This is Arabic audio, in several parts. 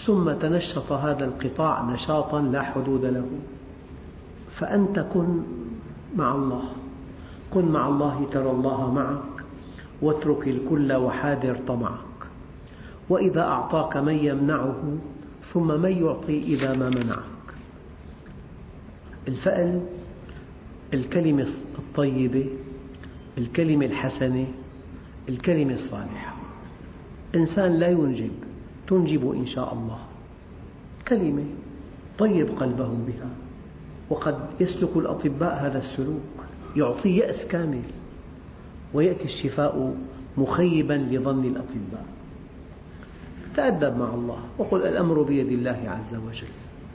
ثم تنشط هذا القطاع نشاطا لا حدود له. فأنت كن مع الله، كن مع الله ترى الله معك، واترك الكل وحاذر طمعك. وإذا أعطاك من يمنعه، ثم من يعطي إذا ما منعك. الفأل الكلمة الطيبة، الكلمة الحسنة، الكلمة الصالحة. إنسان لا ينجب، تنجب إن شاء الله. كلمة طيب قلبه بها، وقد يسلك الأطباء هذا السلوك، يعطي يأس كامل ويأتي الشفاء مخيبا لظن الأطباء. تأدب مع الله وقل الأمر بيد الله عز وجل.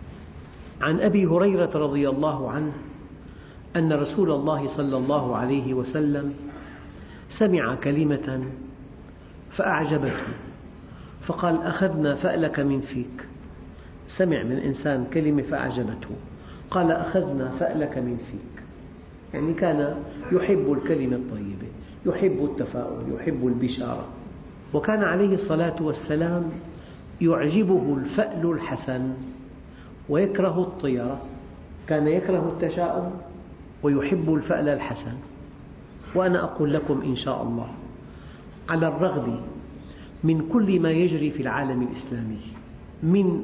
عن أبي هريرة رضي الله عنه أن رسول الله صلى الله عليه وسلم سمع كلمة فأعجبته، فقال أخذنا فألك من فيك. سمع من إنسان كلمة فأعجبته، قال أخذنا فألك من فيك، يعني كان يحب الكلمة الطيبة، يحب التفاؤل، يحب البشارة. وكان عليه الصلاة والسلام يعجبه الفأل الحسن ويكره الطيرة. كان يكره التشاؤم ويحب الفأل الحسن. وأنا أقول لكم إن شاء الله، على الرغم من كل ما يجري في العالم الإسلامي من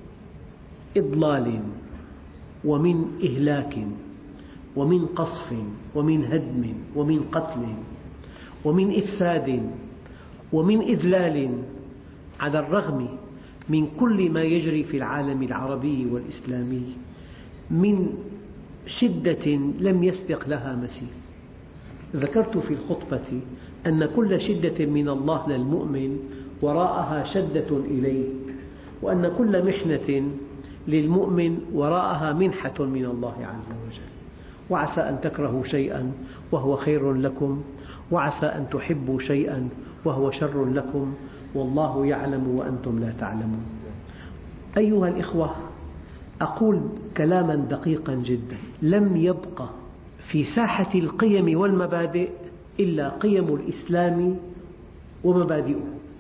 إضلال ومن إهلاك ومن قصف ومن هدم ومن قتل ومن إفساد ومن إذلال، على الرغم من كل ما يجري في العالم العربي والإسلامي من شدة لم يسبق لها مثيل. ذكرت في الخطبة أن كل شدة من الله للمؤمن وراءها شدة إليه، وأن كل محنة للمؤمن وراءها منحة من الله عز وجل. وعسى أن تكرهوا شيئا وهو خير لكم، وعسى أن تحبوا شيئا وهو شر لكم، والله يعلم وأنتم لا تعلمون. أيها الإخوة، أقول كلاما دقيقا جدا: لم يبق في ساحة القيم والمبادئ إلا قيم الإسلام ومبادئه.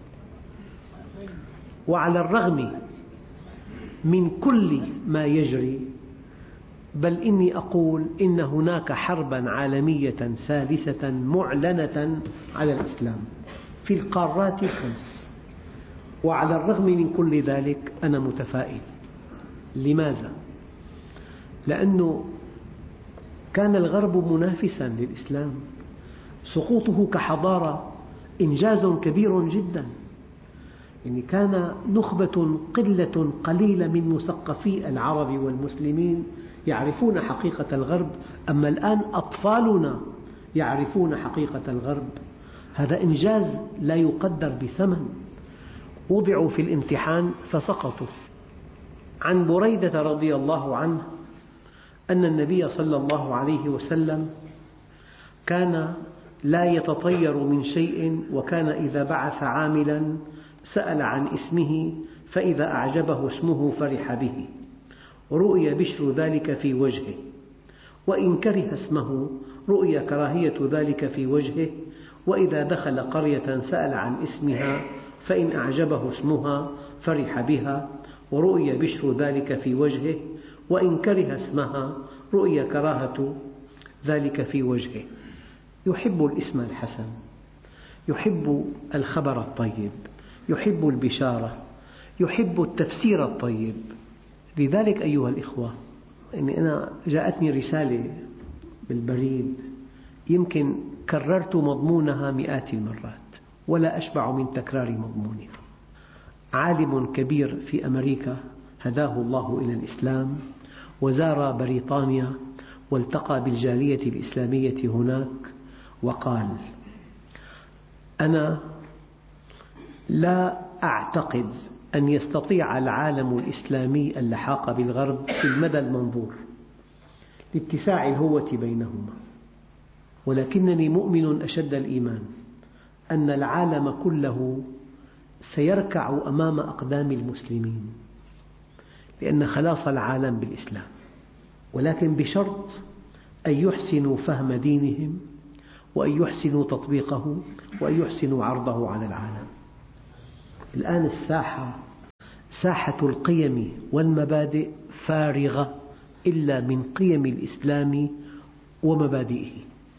وعلى الرغم من كل ما يجري، بل إني أقول إن هناك حربا عالمية ثالثة معلنة على الإسلام في القارات الخمس، وعلى الرغم من كل ذلك أنا متفائل. لماذا؟ لأنه كان الغرب منافسا للإسلام، سقوطه كحضارة إنجاز كبير جدا. يعني كان نخبة قلة قليلة من مثقفي العرب والمسلمين يعرفون حقيقة الغرب، أما الآن أطفالنا يعرفون حقيقة الغرب. هذا إنجاز لا يقدر بثمن. وضعوا في الامتحان فسقطوا. عن بريدة رضي الله عنه أن النبي صلى الله عليه وسلم كان لا يتطير من شيء، وكان إذا بعث عاملا سأل عن اسمه، فإذا أعجبه اسمه فرح به، رؤي بشر ذلك في وجهه، وإن كره اسمه رؤي كراهية ذلك في وجهه، وإذا دخل قرية سأل عن اسمها، فإن أعجبه اسمها فرح بها، ورؤي بشر ذلك في وجهه، وإن كره اسمها رؤي كراهة ذلك في وجهه. يحب الاسم الحسن، يحب الخبر الطيب، يحب البشارة، يحب التفسير الطيب. لذلك أيها الإخوة، أنا جاءتني رسالة بالبريد يمكن كررت مضمونها مئات المرات ولا أشبع من تكرار مضمونها. عالم كبير في أمريكا هداه الله إلى الإسلام، وزار بريطانيا والتقى بالجالية الإسلامية هناك، وقال: أنا لا أعتقد أن يستطيع العالم الإسلامي اللحاق بالغرب في المدى المنظور لاتساع الهوة بينهما، ولكنني مؤمن أشد الإيمان أن العالم كله سيركع أمام أقدام المسلمين، لأن خلاص العالم بالإسلام، ولكن بشرط أن يحسنوا فهم دينهم، وأن يحسنوا تطبيقه، وأن يحسنوا عرضه على العالم. الآن الساحة ساحة القيم والمبادئ فارغة إلا من قيم الإسلام ومبادئه.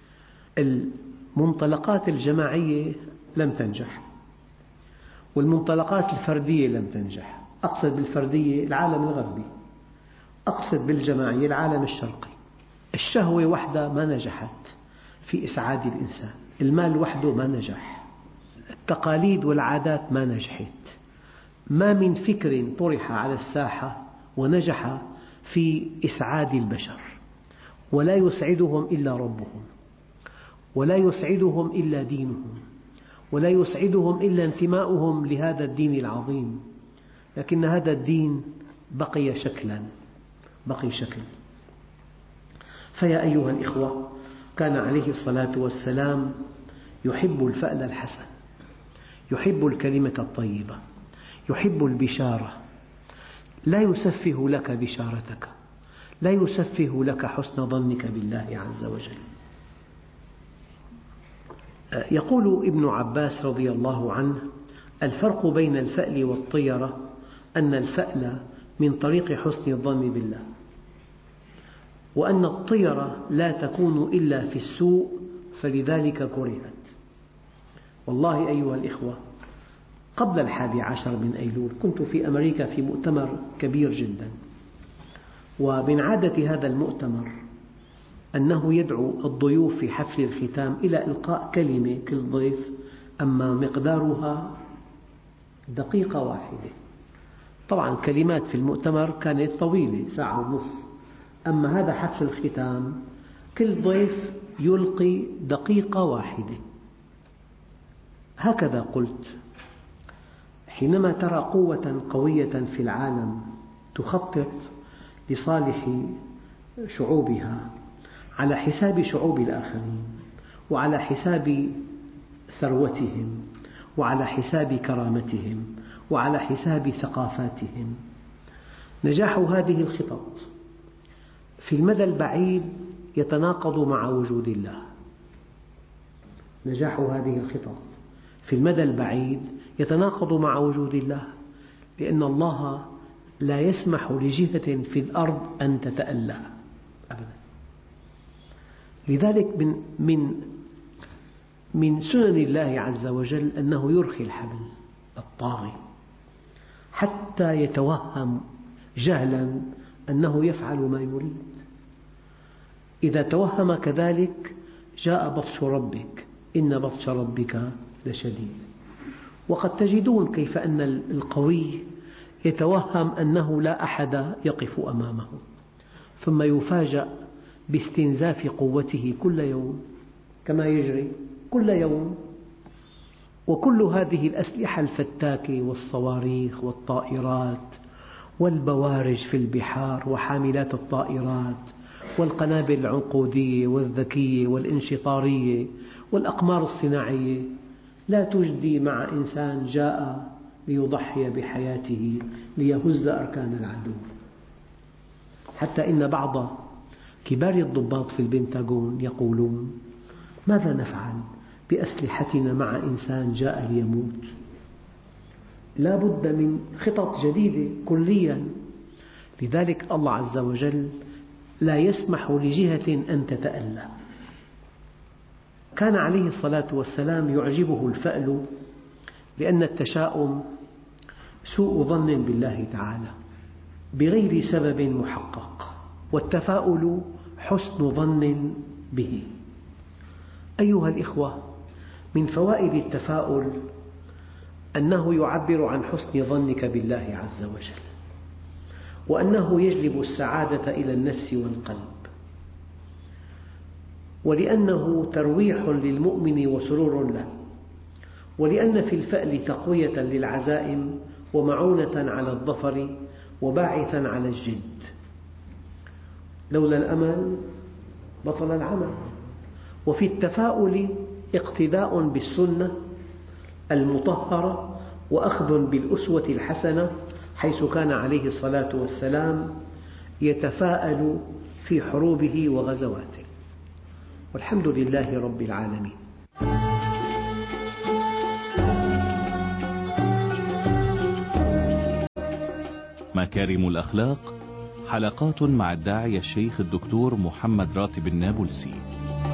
المنطلقات الجماعية لم تنجح، والمنطلقات الفردية لم تنجح. أقصد بالفردية العالم الغربي، أقصد بالجماعية العالم الشرقي. الشهوة وحدها ما نجحت في إسعاد الإنسان، المال وحده ما نجح، التقاليد والعادات ما نجحت. ما من فكر طرح على الساحة ونجح في إسعاد البشر، ولا يسعدهم إلا ربهم، ولا يسعدهم إلا دينهم، ولا يسعدهم إلا انتماؤهم لهذا الدين العظيم. لكن هذا الدين بقي شكلا، بقي شكل. فيا أيها الإخوة، كان عليه الصلاة والسلام يحب الفأل الحسن، يحب الكلمة الطيبة، يحب البشارة، لا يسفه لك بشارتك، لا يسفه لك حسن ظنك بالله عز وجل. يقول ابن عباس رضي الله عنه: الفرق بين الفأل والطيرة أن الفأل من طريق حسن الظن بالله، وأن الطيرة لا تكون إلا في السوء، فلذلك كرهت. والله أيها الإخوة، قبل 11 من أيلول كنت في أمريكا في مؤتمر كبير جدا، ومن عادة هذا المؤتمر أنه يدعو الضيوف في حفل الختام إلى إلقاء كلمة كل ضيف، أما مقدارها دقيقة واحدة. طبعا كلمات في المؤتمر كانت طويلة، 1.5 ساعة، أما هذا حفل الختام كل ضيف يلقي دقيقة واحدة. هكذا قلت: حينما ترى قوة قوية في العالم تخطط لصالح شعوبها على حساب شعوب الآخرين، وعلى حساب ثروتهم، وعلى حساب كرامتهم، وعلى حساب ثقافاتهم، نجاح هذه الخطط في المدى البعيد يتناقض مع وجود الله. نجاح هذه الخطط في المدى البعيد يتناقض مع وجود الله، لأن الله لا يسمح لجهة في الأرض أن تتألى أبدا. لذلك من سنن الله عز وجل أنه يرخي الحبل الطاغي حتى يتوهم جهلا أنه يفعل ما يريد. إذا توهم كذلك جاء بطش ربك، إن بطش ربك لشديد. وقد تجدون كيف أن القوي يتوهم أنه لا أحد يقف أمامه، ثم يفاجأ باستنزاف قوته كل يوم كما يجري كل يوم. وكل هذه الأسلحة الفتاكة والصواريخ والطائرات والبوارج في البحار وحاملات الطائرات والقنابل العنقودية والذكية والانشطارية والأقمار الصناعية لا تجدي مع إنسان جاء ليضحي بحياته ليهز أركان العدو. حتى إن بعض كبار الضباط في البنتاغون يقولون: ماذا نفعل بأسلحتنا مع إنسان جاء ليموت؟ لا بد من خطط جديدة كليا. لذلك الله عز وجل لا يسمح لجهة أن تتألى. كان عليه الصلاة والسلام يعجبه الفأل، لأن التشاؤم سوء ظن بالله تعالى بغير سبب محقق، والتفاؤل حسن ظن به. أيها الإخوة، من فوائد التفاؤل أنه يعبر عن حسن ظنك بالله عز وجل، وأنه يجلب السعادة إلى النفس والقلب، ولأنه ترويح للمؤمن وسرور له، ولأن في الفأل تقوية للعزائم ومعونة على الظفر وباعثا على الجد. لولا الأمل بطل العمل. وفي التفاؤل اقتداء بالسنة المطهرة وأخذ بالأسوة الحسنة، حيث كان عليه الصلاة والسلام يتفاءل في حروبه وغزواته. والحمد لله رب العالمين. مكارم الأخلاق، حلقات مع الداعية الشيخ الدكتور محمد راتب النابلسي.